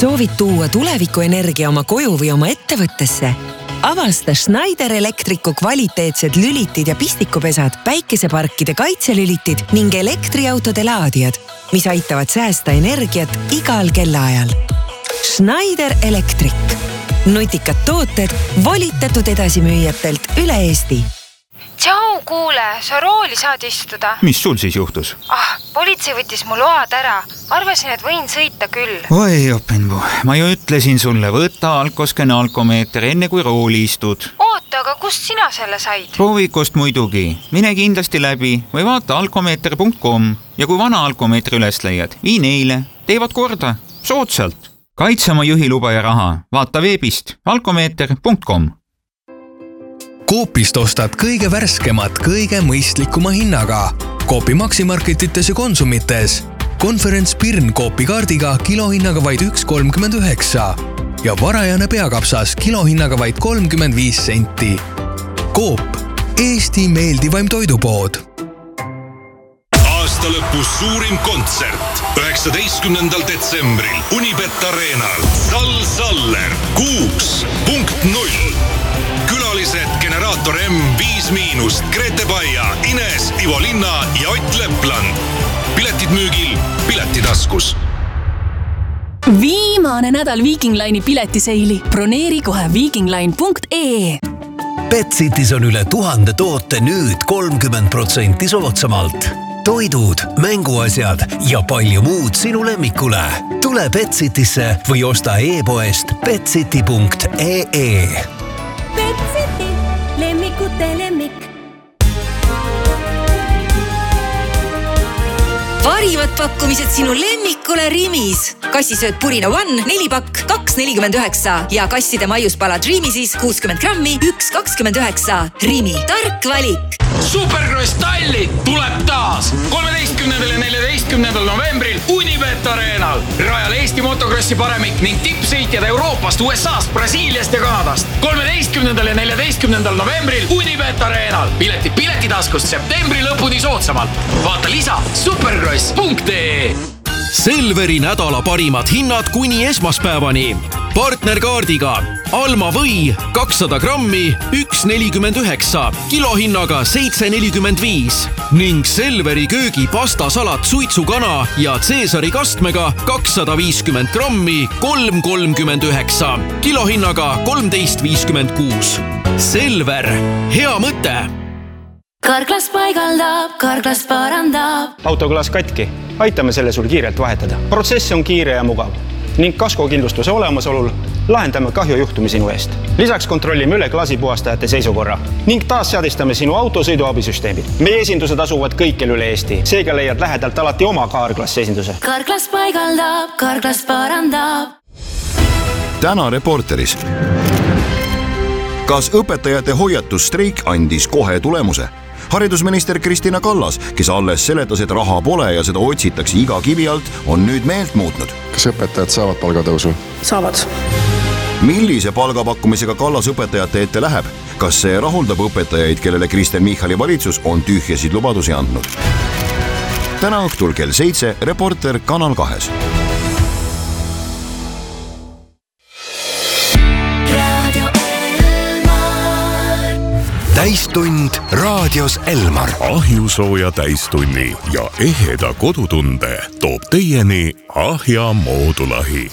Soovid tuua tulevikuenergia oma koju või oma ettevõttesse? Avasta Schneider Electricu kvaliteetsed lülitid ja pistikupesad, päikeseparkide kaitselülitid ning elektriautode laadijad, mis aitavad säästa energiat igal kellaajal. Schneider Electric. Nutikad tooted volitatud edasimüüjatelt üle Eesti. Tšau, kuule, sa rooli saad istuda. Mis sul siis juhtus? Politsei võttis mu load ära. Arvasin, et võin sõita küll. Oi, Openbu, ma ju ütlesin sulle, võta alkoskene alkomeeter enne kui rooli istud. Oota, aga kust sina selle said? Proovikust muidugi. Mine kindlasti läbi või vaata alkomeeter.com ja kui vana alkomeetri üles leiad, vii neile. Teevad korda. Soodsalt. Kaitse oma juhiluba ja raha. Vaata veebist alkomeeter.com. Coopist ostad kõige värskemat, kõige mõistlikuma hinnaga. Coopi maksimarketites ja konsumites. Konferents Pirn Coopi kaardiga kilohinnaga vaid 1,39 ja varajane peakapsas kilohinnaga vaid 35 senti. Coop, Eesti meeldivaim toidupood. Aasta lõpus suurim kontsert 19. detsembril Unibet Arenal. Saller 6.0. Külalised Generaator M5-, Grete Baia, Ines, Ivo Linna ja Ott Lepland. Piletid müügil Piletitaskus. Viimane nädal Viking Line'i piletiseili. Broneeri kohe vikingline.ee. Betsitis on üle 1000 toote nüüd 30% soodsamalt. Toidud, mänguasjad ja palju muud sinu lemmikule. Tule Betsitisse või osta e-poest betsiti.ee. Betsiti, lemmikute lemmik. Parivad pakkumised sinu lemmikule Rimis. Kassisööt Purina One 4 pakk 2,49 ja kasside maiuspala Dreamisis 60 grammi 1,29. Rimi, tark valik. Supercross Tallinn tuleb taas 13. ja 14. novembril Unibet Arenal. Rajal Eesti motokrossi paremik ning tippsõitjad Euroopast, USAst, Brasiiliast ja Kanadast. 13. ja 14. novembril Unibet Arenal. Piletid Piletitaskus septembri lõpuni soodsamalt. Vaata lisa supercross.ee. Selveri nädala parimad hinnad kuni esmaspäevani. Partnerkaardiga Alma või 200 grammi 1,49, kilohinnaga 7,45 ning Selveri köögi pastasalat suitsukana ja Caesari kastmega 250 grammi 3,39, kilohinnaga 13,56. Selver, hea mõte! Karklas paigaldab, Karklas parandab. Autoklaas katki. Aitame selle sul kiirelt vahetada. Protsess on kiire ja mugav ning kaskokindlustuse olemasolul lahendame kahjujuhtumi sinu eest. Lisaks kontrollime üle klaasipuhastajate seisukorra ning taas seadistame sinu autosõiduabisüsteemid. Meie esindused asuvad kõikjal üle Eesti. Seega leiad lähedalt alati oma Karklassi esinduse. Karklas paigaldab, Karklas parandab. Täna Reporteris. Kas õpetajate hoiatusstreik andis kohe tulemuse? Haridusminister Kristina Kallas, kes alles seletas, et raha pole ja seda otsitakse iga kivi alt, on nüüd meelt muutnud. Kas õpetajad saavad palgatõusu? Saavad. Millise palgapakkumisega Kallas õpetajate ette läheb? Kas see rahuldab õpetajaid, kellele Kristen Michali valitsus on tühjasid lubadusi andnud? Täna õhtul kell 7 Reporter Kanal 2. Täistund raadios Elmar. Ahjusooja täistunni ja eheda kodutunde toob teieni Ahja moodulahi.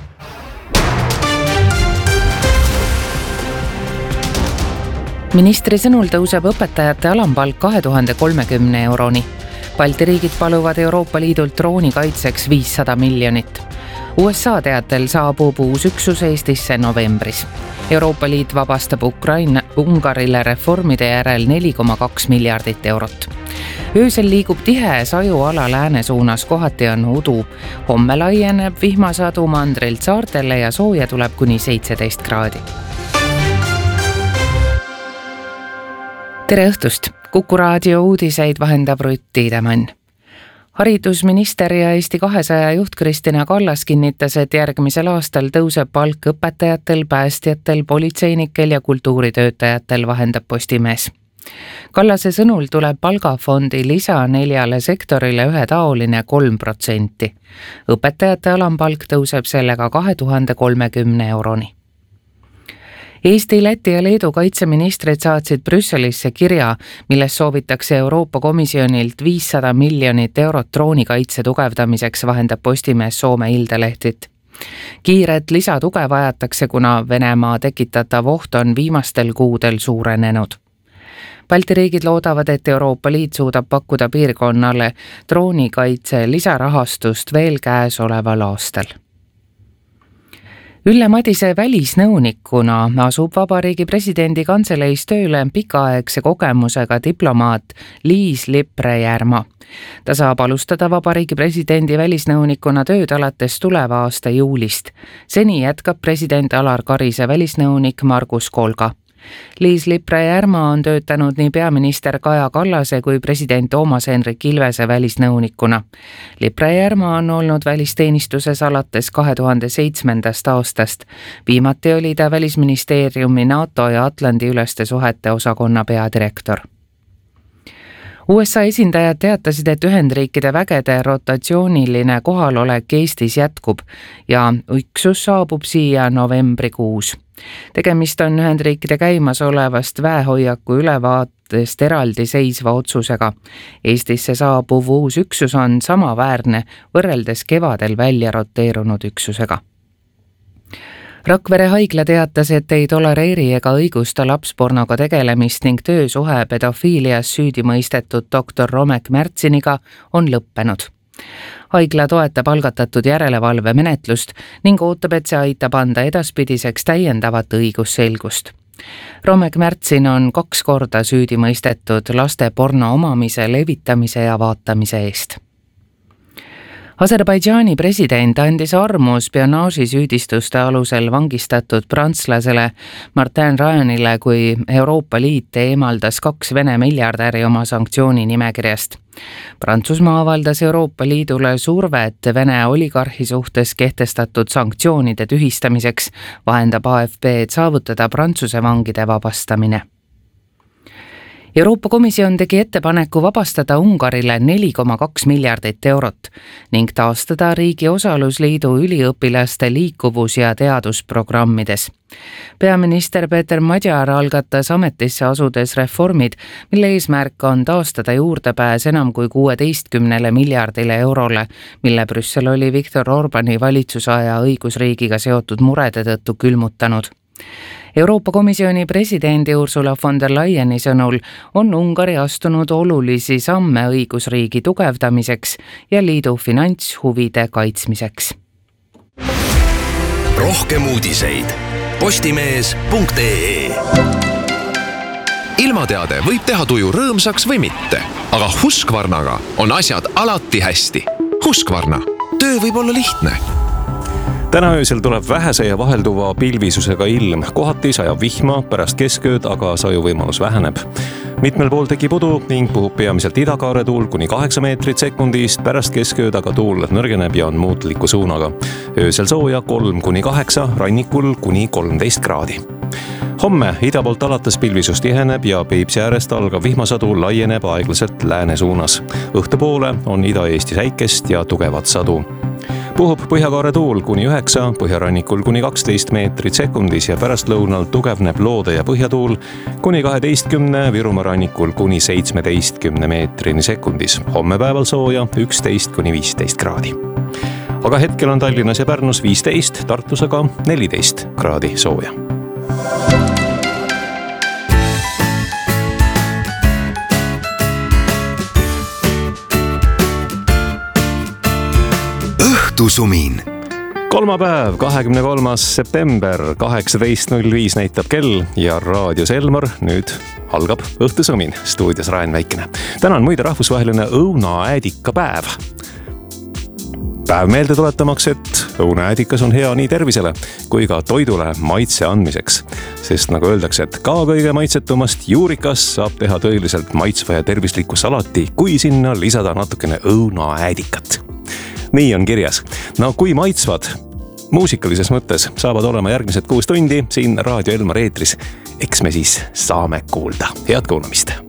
Ministri sõnul tõuseb õpetajate alampalk 2030 euroni. Balti riigid paluvad Euroopa Liidult drooni kaitseks 500 miljonit. USA teatel saabub uus üksus Eestisse novembris. Euroopa Liit vabastab Ungarile reformide järel 4,2 miljardit eurot. Öösel liigub tihe sajuala lääne suunas, kohati on udu. Homme laieneb vihmasadu mandrilt saartele ja sooja tuleb kuni 17 kraadi. Tere õhtust! Kuku raadio uudiseid vahendab Rutt Tiidemann. Haridusminister ja Eesti 200 juht Kristina Kallas kinnitas, et järgmisel aastal tõuseb palk õpetajatel, päästjatel, politseinikel ja kultuuritöötajatel, vahendab Postimees. Kallase sõnul tuleb palgafondi lisa 4 sektorile ühetaoline 3%. Õpetajate alampalk tõuseb sellega 2030 euroni. Eesti, Läti ja Leedu kaitseministrid saatsid Brüsselisse kirja, milles soovitakse Euroopa Komisjonilt 500 miljonit eurot droonikaitse tugevdamiseks, vahendab Postimees Soome Iltalehtit. Kiiret lisatuge vajatakse, kuna Venemaa tekitatav oht on viimastel kuudel suurenenud. Balti riigid loodavad, et Euroopa Liit suudab pakkuda piirkonnale droonikaitse lisarahastust veel käesoleval aastal. Ülle Madise välisnõunikuna asub Vabariigi presidendi kantseleis tööle pikaaegse kogemusega diplomaat Liis Lippre-Järma. Ta saab alustada Vabariigi presidendi välisnõunikuna tööd alates tuleva aasta juulist. Seni jätkab president Alar Karise välisnõunik Margus Kolga. Liis Lippre-Järma on töötanud nii peaminister Kaja Kallase kui president Toomas Hendrik Ilvese välisnõunikuna. Lippre-Järma on olnud välisteenistuses alates 2007. aastast. Viimati oli ta Välisministeeriumi NATO ja Atlandi üleste suhete osakonna peadirektor. USA esindajad teatasid, et Ühendriikide vägede rotatsiooniline kohalolek Eestis jätkub ja üksus saabub siia novembrikuus. Tegemist on Ühendriikide käimasolevast väehoiaku ülevaatest eraldi seisva otsusega. Eestisse saabuv uus üksus on samaväärne võrreldes kevadel välja roteerunud üksusega. Rakvere haigla teatas, et ei tolereeri ega õigusta lapspornoga tegelemist ning töösuhe pedofiilias süüdi mõistetud doktor Romek Märtsiniga on lõppenud. Haigla toetab algatatud järelevalve menetlust ning ootab, et see aitab anda edaspidiseks täiendavat õigusselgust. Romek Märtsin on 2 korda süüdi mõistetud laste porno omamise, levitamise ja vaatamise eest. Aserbaidžaani president andis armu spionaažisüüdistuste alusel vangistatud prantslasele Martin Rajanile, kui Euroopa Liit eemaldas 2 Vene miljardäri oma sanktsiooni nimekirjast. Prantsusmaa avaldas Euroopa Liidule survet Vene oligarhi suhtes kehtestatud sanktsioonide tühistamiseks, vahendab AFP, et saavutada Prantsuse vangide vabastamine. Euroopa Komisjon tegi ettepaneku vabastada Ungarile 4,2 miljardit eurot ning taastada riigi osalusliidu üliõpilaste liikuvus- ja teadusprogrammides. Peaminister Peeter Madjar algatas ametisse asudes reformid, mille eesmärk on taastada juurdepääs enam kui 16 miljardile eurole, mille Brüssel oli Viktor Orbani valitsusaja õigusriigiga seotud murede tõttu külmutanud. Euroopa Komisjoni presidendi Ursula von der Leyeni sõnul on Ungari astunud olulisi samme õigusriigi tugevdamiseks ja liidu finantshuvide kaitsmiseks. Rohkem uudiseid postimees.ee. Ilmateade võib teha tuju rõõmsaks või mitte, aga Husqvarnaga on asjad alati hästi. Husqvarna, töö võib olla lihtne. Täna öösel tuleb vähese ja vahelduva pilvisusega ilm. Kohati sajab vihma, pärast keskööd aga sajuvõimalus väheneb. Mitmel pool tekib udu ning puhub peamiselt idakaare tuul kuni 8 meetrit sekundist, pärast keskööd aga tuul nõrgeneb ja on muutliku suunaga. Öösel sooja 3-8, rannikul kuni 13 kraadi. Homme ida poolt alates pilvisus tiheneb ja Peipsi äärest algav vihmasadu laieneb aeglaselt lääne suunas. Õhtupoole on Ida-Eesti säikest ja tugevat sadu. Puhub põhjakaare tuul kuni 9, põhjarannikul kuni 12 meetrit sekundis ja pärast lõunal tugevneb loode ja põhjatuul kuni 12, Virumaa rannikul kuni 17 meetrini sekundis. Homme päeval sooja 11-15 kraadi. Aga hetkel on Tallinnas ja Pärnus 15, Tartus aga 14 kraadi sooja. Õhtusumin. Kolmapäev, 23. september, 18.05 näitab kell ja raadios Elmar nüüd algab Õhtusumin. Stuudios Raen Väikene. Täna on muide rahvusvaheline õunaäädikapäev. Päev meelde tuletamaks, et õunaäädikas on hea nii tervisele kui ka toidule maitse andmiseks. Sest nagu öeldakse, et ka kõige maitsetumast juurikas saab teha tõeliselt maitsva ja tervisliku salati, kui sinna lisada natukene õunaäädikat. Nii on kirjas. No kui maitsvad muusikalises mõttes saavad olema järgmised 6 tundi siin Raadio Elmar eetris. Eks me siis saame kuulda. Head kuulamist!